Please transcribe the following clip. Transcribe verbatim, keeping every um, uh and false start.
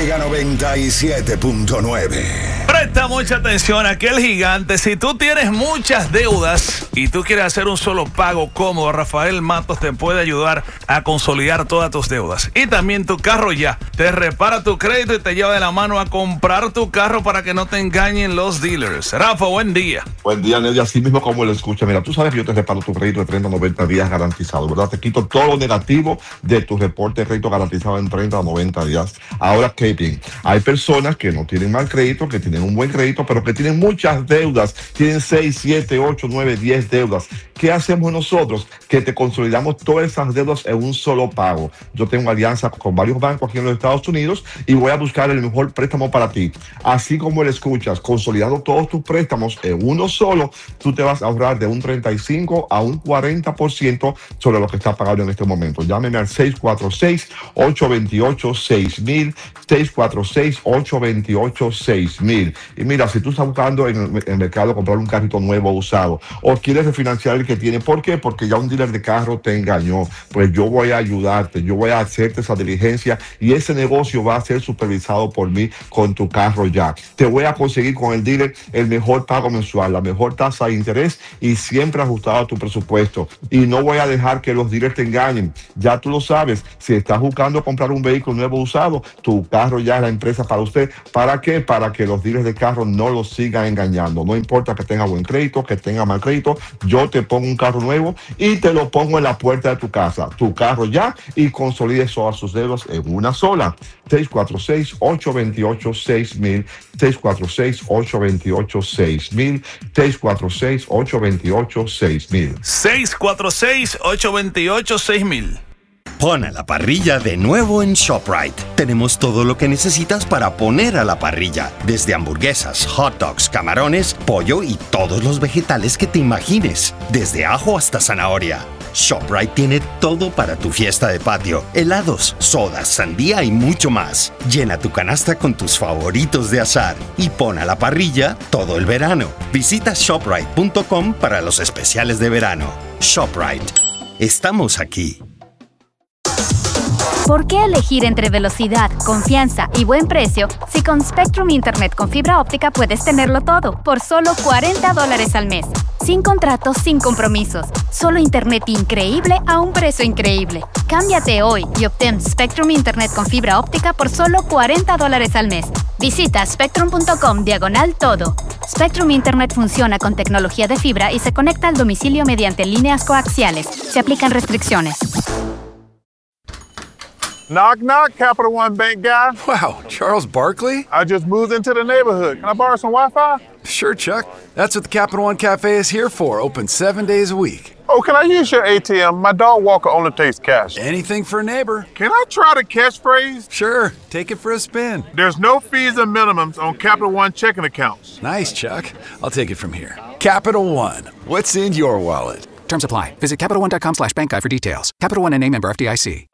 Mega noventa y siete punto nueve. Presta mucha atención, aquel gigante. Si tú tienes muchas deudas y tú quieres hacer un solo pago cómodo, Rafael Matos te puede ayudar a consolidar todas tus deudas. Y también tu carro ya. Te repara tu crédito y te lleva de la mano a comprar tu carro para que no te engañen los dealers. Rafa, buen día. Buen día, Nelly. Así mismo como lo escucha. Mira, tú sabes que yo te reparo tu crédito de treinta a noventa días garantizado, ¿verdad? Te quito todo lo negativo de tu reporte de crédito garantizado en treinta a noventa días. Ahora, qué bien. Hay personas que no tienen mal crédito, que tienen un buen crédito, pero que tienen muchas deudas. Tienen seis, siete, ocho, nueve, diez deudas. ¿Qué hacemos nosotros? Que te consolidamos todas esas deudas en un solo pago. Yo tengo alianza con varios bancos aquí en los Estados Unidos y voy a buscar el mejor préstamo para ti. Así como lo escuchas, consolidando todos tus préstamos en uno solo, tú te vas a ahorrar de un treinta y cinco a un cuarenta por ciento sobre lo que está pagando en este momento. Llámeme al seis cuatro seis, ocho dos ocho, seis mil, seis cuatro seis, ocho dos ocho, seis mil. Y mira, si tú estás buscando en el, en el mercado comprar un carrito nuevo o usado, o quieres refinanciar el que tiene, ¿por qué? Porque ya un dealer de carro te engañó. Pues yo voy a ayudarte, yo voy a hacerte esa diligencia y ese negocio va a ser supervisado por mí con tu carro ya. Te voy a conseguir con el dealer el mejor pago mensual, la mejor tasa de interés y siempre ajustado a tu presupuesto. Y no voy a dejar que los dealers te engañen. Ya tú lo sabes, si estás buscando comprar un vehículo nuevo usado, tu carro ya es la empresa para usted. ¿Para qué? Para que los dealers de carro no los sigan engañando. No importa que tenga buen crédito, que tenga mal crédito, yo te pongo un carro nuevo y te lo pongo en la puerta de tu casa. Tu carro ya, y consolides todas sus deudas en una sola. seis cuatro seis, ocho dos ocho, seis mil, seis cuatro seis, ocho dos ocho, seis mil, seis cuatro seis, ocho dos ocho, seis mil. seis cuatro seis, ocho dos ocho, seis mil. Pon a la parrilla de nuevo en ShopRite. Tenemos todo lo que necesitas para poner a la parrilla, desde hamburguesas, hot dogs, camarones, pollo y todos los vegetales que te imagines, desde ajo hasta zanahoria. ShopRite tiene todo para tu fiesta de patio, helados, sodas, sandía y mucho más. Llena tu canasta con tus favoritos de asar y pon a la parrilla todo el verano. Visita shoprite punto com para los especiales de verano. ShopRite. Estamos aquí. ¿Por qué elegir entre velocidad, confianza y buen precio si con Spectrum Internet con fibra óptica puedes tenerlo todo por solo cuarenta dólares al mes? Sin contratos, sin compromisos. Solo Internet increíble a un precio increíble. Cámbiate hoy y obtén Spectrum Internet con fibra óptica por solo cuarenta dólares al mes. Visita spectrum punto com diagonal todo. Spectrum Internet funciona con tecnología de fibra y se conecta al domicilio mediante líneas coaxiales. Se aplican restricciones. Knock, knock, Capital One Bank guy. Wow, Charles Barkley? I just moved into the neighborhood. Can I borrow some Wi-Fi? Sure, Chuck. That's what the Capital One Cafe is here for, open seven days a week. Oh, can I use your A T M? My dog walker only takes cash. Anything for a neighbor. Can I try the catchphrase? Sure, take it for a spin. There's no fees and minimums on Capital One checking accounts. Nice, Chuck. I'll take it from here. Capital One, what's in your wallet? Terms apply. Visit CapitalOne.com slash bank guide for details. Capital One N A member F D I C.